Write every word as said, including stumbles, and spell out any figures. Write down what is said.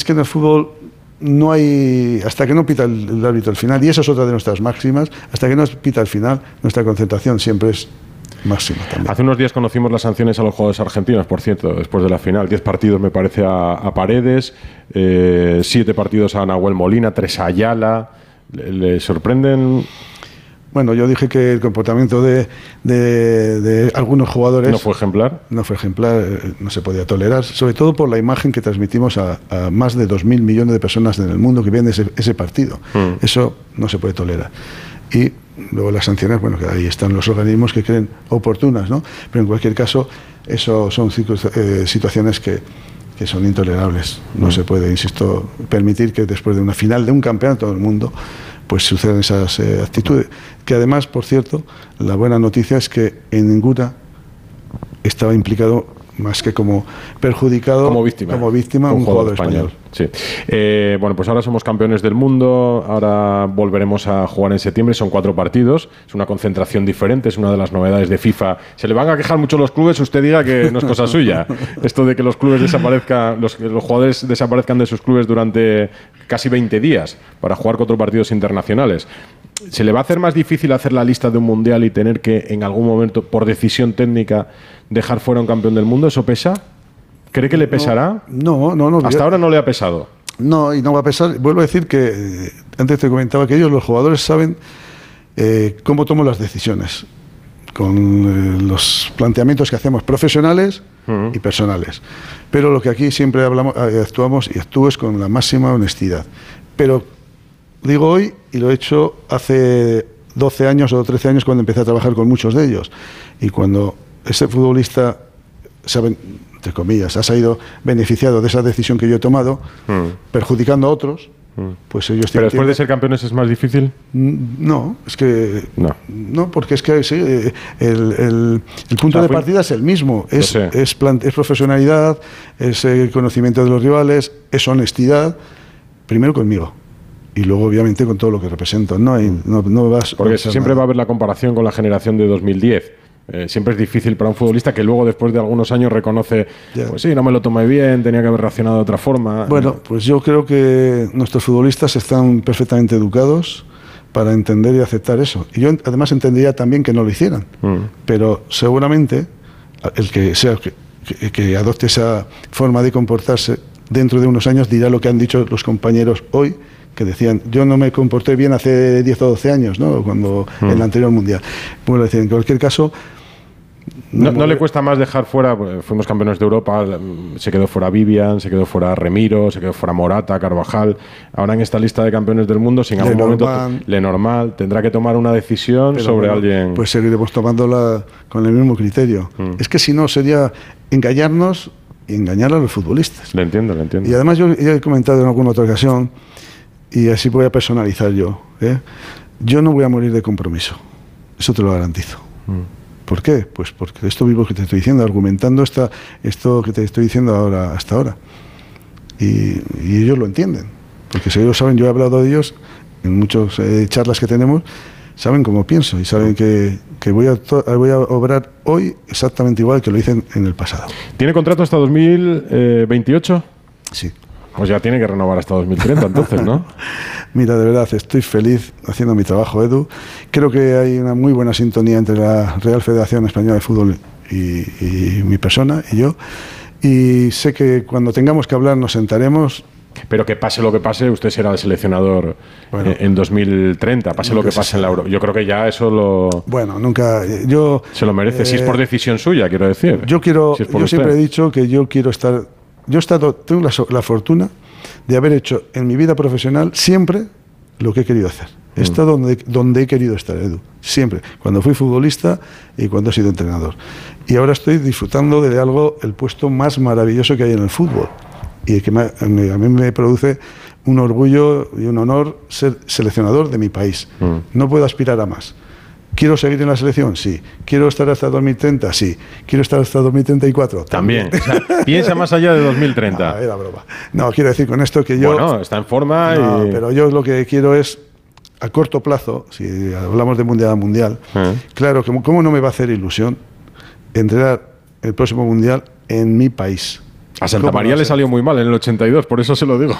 que en el fútbol no hay, hasta que no pita el, el árbitro al final, y eso es otra de nuestras máximas, hasta que no pita al final, nuestra concentración siempre es máxima también. Hace unos días conocimos las sanciones a los jugadores argentinos, por cierto, después de la final. Diez partidos, me parece, a, a Paredes, eh, siete partidos a Nahuel Molina, tres a Ayala. ¿Le, le sorprenden? Bueno, yo dije que el comportamiento de, de, de algunos jugadores... ¿No fue ejemplar? No fue ejemplar, no se podía tolerar, sobre todo por la imagen que transmitimos a, a más de dos mil millones de personas en el mundo que ven ese, ese partido. Mm. Eso no se puede tolerar. Y luego las sanciones, bueno, que ahí están los organismos que creen oportunas, ¿no? Pero en cualquier caso, eso son eh, situaciones que, que son intolerables. No mm. se puede, insisto, permitir que después de una final de un campeonato del mundo, pues sucedan esas eh, actitudes. Que además, por cierto, la buena noticia es que en ninguna estaba implicado más que como perjudicado, como víctima, como víctima un, un jugador, jugador español. español. Sí. Eh, bueno, pues ahora somos campeones del mundo, ahora volveremos a jugar en septiembre, son cuatro partidos, es una concentración diferente, es una de las novedades de FIFA. Se le van a quejar mucho los clubes, usted diga que no es cosa suya. Esto de que los clubes desaparezcan, los, los jugadores desaparezcan de sus clubes durante casi veinte días para jugar cuatro partidos internacionales. ¿Se le va a hacer más difícil hacer la lista de un mundial y tener que en algún momento, por decisión técnica, dejar fuera a un campeón del mundo? ¿Eso pesa? ¿Cree que le pesará? No, no, no. Hasta yo, ahora no le ha pesado. No, y no va a pesar. Vuelvo a decir que eh, antes te comentaba que ellos, los jugadores, saben eh, cómo tomo las decisiones con eh, los planteamientos que hacemos profesionales uh-huh. y personales. Pero lo que aquí siempre hablamos, eh, actuamos y actúo es con la máxima honestidad. Pero digo hoy, y lo he hecho hace doce años o trece años cuando empecé a trabajar con muchos de ellos. Y cuando ese futbolista, saben, entre comillas, ha salido beneficiado de esa decisión que yo he tomado, mm. perjudicando a otros, mm. pues ellos... ¿Pero después de ser campeones es más difícil? No, es que... No, no porque es que sí, el, el, el punto o sea, de partida es el mismo. Es, es, plan, es profesionalidad, es eh, conocimiento de los rivales, es honestidad, primero conmigo. Y luego, obviamente, con todo lo que represento. No, hay, no, no vas, Porque no siempre nada. va a haber la comparación con la generación de dos mil diez. Eh, siempre es difícil para un futbolista que luego, después de algunos años, reconoce, yeah. pues sí, no me lo tomé bien, tenía que haber reaccionado de otra forma. Bueno, pues yo creo que nuestros futbolistas están perfectamente educados para entender y aceptar eso. Y yo, además, entendería también que no lo hicieran. Mm. Pero seguramente el que sea que, que, que adopte esa forma de comportarse dentro de unos años dirá lo que han dicho los compañeros hoy, que decían, yo no me comporté bien hace diez o doce años, ¿no? Cuando mm. en el anterior mundial. Bueno, decir, en cualquier caso... No, no, no le cuesta más dejar fuera, fuimos campeones de Europa, se quedó fuera Vivian, se quedó fuera Remiro, se quedó fuera Morata, Carvajal. Ahora en esta lista de campeones del mundo, si en algún Lenormand, momento Lenormand tendrá que tomar una decisión sobre bueno, alguien... Pues seguiremos tomándola con el mismo criterio. Mm. Es que si no sería engañarnos y engañar a los futbolistas. Le entiendo, le entiendo. Y además yo ya he comentado en alguna otra ocasión, y así voy a personalizar yo, ¿eh? Yo no voy a morir de compromiso, eso te lo garantizo. Mm. ¿Por qué? Pues porque esto mismo que te estoy diciendo, argumentando esta, esto que te estoy diciendo ahora, hasta ahora. Y, y ellos lo entienden, porque si ellos saben, yo he hablado de ellos en muchas eh, charlas que tenemos, saben cómo pienso y saben que, que voy, a voy a obrar hoy exactamente igual que lo hice en, en el pasado. ¿Tiene contrato hasta dos mil veintiocho? Sí. Pues ya tiene que renovar hasta dos mil treinta, entonces, ¿no? Mira, de verdad, estoy feliz haciendo mi trabajo, Edu. Creo que hay una muy buena sintonía entre la Real Federación Española de Fútbol y, y mi persona y yo. Y sé que cuando tengamos que hablar nos sentaremos. Pero que pase lo que pase, usted será el seleccionador bueno, en dos mil treinta, pase lo que pase en la Euro. Yo creo que ya eso lo... Bueno, nunca... Yo, se lo merece, eh, si es por decisión suya, quiero decir. Yo quiero... Si es yo siempre he dicho que yo quiero estar... Yo he estado, tengo la, la fortuna de haber hecho en mi vida profesional siempre lo que he querido hacer. He mm. estado donde, donde he querido estar, Edu. Siempre. Cuando fui futbolista y cuando he sido entrenador. Y ahora estoy disfrutando de algo, el puesto más maravilloso que hay en el fútbol. Y que me, me, a mí me produce un orgullo y un honor ser seleccionador de mi país. Mm. No puedo aspirar a más. ¿Quiero seguir en la selección? Sí. ¿Quiero estar hasta dos mil treinta? Sí. ¿Quiero estar hasta dos mil treinta y cuatro? También. También. O sea, piensa más allá de dos mil treinta. No, era broma. No, quiero decir con esto que yo... Bueno, está en forma no, y... pero yo lo que quiero es, a corto plazo, si hablamos de mundial a mundial, ¿Eh? claro, que ¿cómo no me va a hacer ilusión entrenar el próximo mundial en mi país? A Santa María le salió muy mal en el ochenta y dos, por eso se lo digo.